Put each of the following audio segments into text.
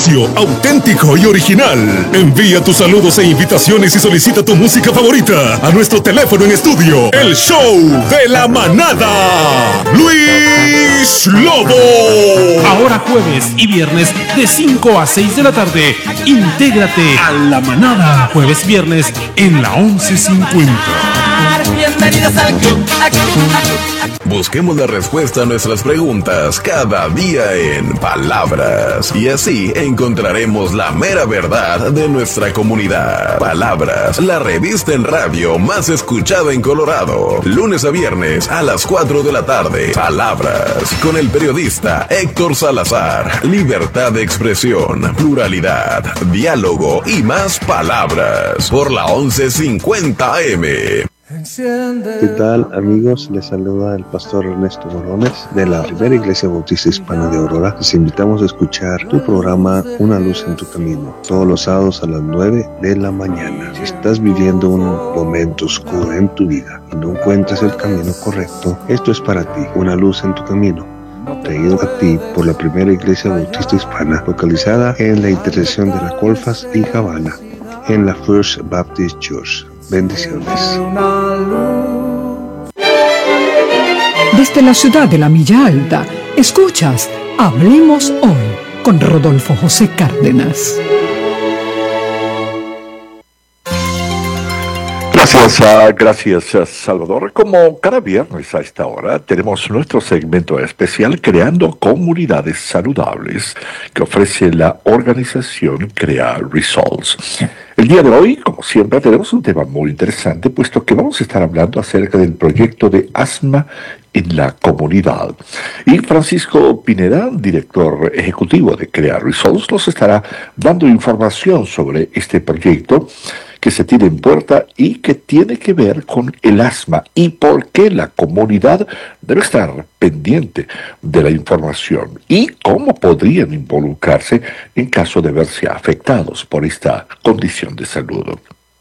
propio, auténtico y original. Envía tus saludos e invitaciones y solicita tu música favorita a nuestro teléfono en estudio. El show de la manada. Luis Lobo. Ahora jueves y viernes de 5 a 6 de la tarde. Intégrate a la manada. Jueves, viernes en la 11:50. Bienvenidos al club. Busquemos la respuesta a nuestras preguntas cada día en Palabras. Y así encontraremos la mera verdad de nuestra comunidad. Palabras, la revista en radio más escuchada en Colorado. Lunes a viernes a las 4 de la tarde. Palabras, con el periodista Héctor Salazar. Libertad de expresión, pluralidad, diálogo y más palabras. Por la 11:50 AM. ¿Qué tal, amigos? Les saluda el pastor Ernesto Morones de la Primera Iglesia Bautista Hispana de Aurora. Les invitamos a escuchar tu programa Una Luz en tu Camino, todos los sábados a las 9 de la mañana. Si estás viviendo un momento oscuro en tu vida y no encuentras el camino correcto, esto es para ti, Una Luz en tu Camino, traído a ti por la Primera Iglesia Bautista Hispana, localizada en la intersección de la Colfax y Havana, en la First Baptist Church. Bendiciones. Desde la ciudad de la Milla Alta, escuchas Hablemos Hoy con Rodolfo José Cárdenas. Gracias, Salvador. Como cada viernes a esta hora tenemos nuestro segmento especial Creando Comunidades Saludables que ofrece la organización Crea Results. El día de hoy, como siempre, tenemos un tema muy interesante, puesto que vamos a estar hablando acerca del proyecto de asma en la comunidad. Y Francisco Pineda, director ejecutivo de Crea Results, nos estará dando información sobre este proyecto que se tiene en puerta y que tiene que ver con el asma y por qué la comunidad debe estar pendiente de la información y cómo podrían involucrarse en caso de verse afectados por esta condición de salud.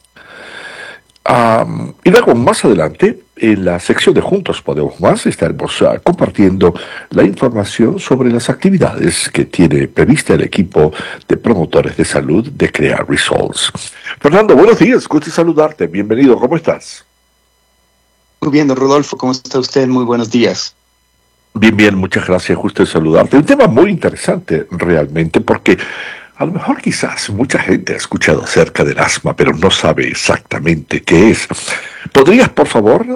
Y luego, más adelante, en la sección de Juntos Podemos Más, estaremos compartiendo la información sobre las actividades que tiene prevista el equipo de promotores de salud de Crea Results. Fernando, buenos días, gusto saludarte, bienvenido, ¿cómo estás? Muy bien, don Rodolfo, ¿cómo está usted? Muy buenos días. Bien, muchas gracias, gusto saludarte. Un tema muy interesante realmente, porque a lo mejor quizás mucha gente ha escuchado acerca del asma, pero no sabe exactamente qué es. ¿Podrías, por favor,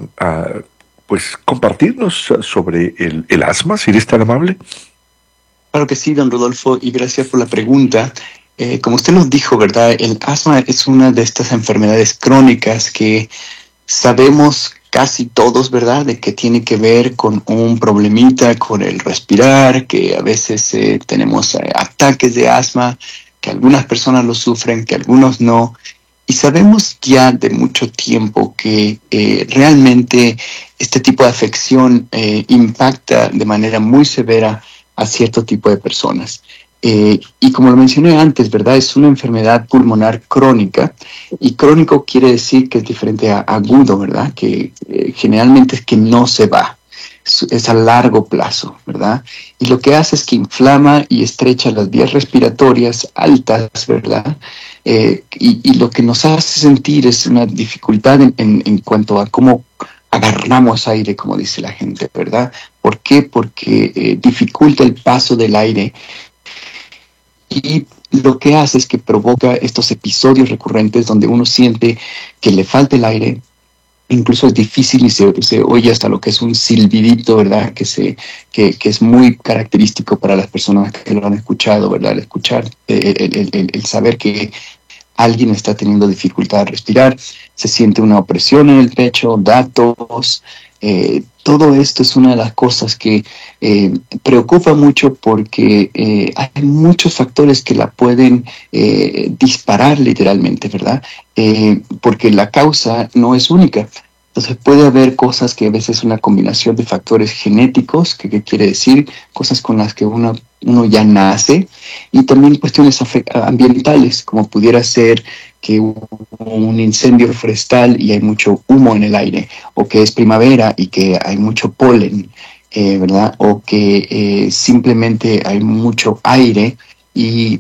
compartirnos sobre el asma, si eres tan amable? Claro que sí, don Rodolfo, y gracias por la pregunta. Como usted nos dijo, ¿verdad? El asma es una de estas enfermedades crónicas que sabemos casi todos, ¿verdad?, de que tiene que ver con un problemita con el respirar, que a veces tenemos ataques de asma, que algunas personas lo sufren, que algunos no. Y sabemos ya de mucho tiempo que realmente este tipo de afección impacta de manera muy severa a cierto tipo de personas. Y como lo mencioné antes, ¿verdad? Es una enfermedad pulmonar crónica, y crónico quiere decir que es diferente a agudo, ¿verdad? Que generalmente es que no se va, es a largo plazo, ¿verdad? Y lo que hace es que inflama y estrecha las vías respiratorias altas, ¿verdad? Y lo que nos hace sentir es una dificultad en cuanto a cómo agarramos aire, como dice la gente, ¿verdad? ¿Por qué? Porque dificulta el paso del aire. Y lo que hace es que provoca estos episodios recurrentes donde uno siente que le falta el aire, incluso es difícil y se oye hasta lo que es un silbidito, ¿verdad? Que es muy característico para las personas que lo han escuchado, ¿verdad? El escuchar, el saber que alguien está teniendo dificultad a respirar, se siente una opresión en el pecho, da tos. Todo esto es una de las cosas que preocupa mucho porque hay muchos factores que la pueden disparar literalmente, ¿verdad? Porque la causa no es única. Entonces puede haber cosas que a veces es una combinación de factores genéticos, que quiere decir cosas con las que uno ya nace, y también cuestiones ambientales, como pudiera ser que hubo un incendio forestal y hay mucho humo en el aire, o que es primavera y que hay mucho polen, ¿verdad? O que simplemente hay mucho aire y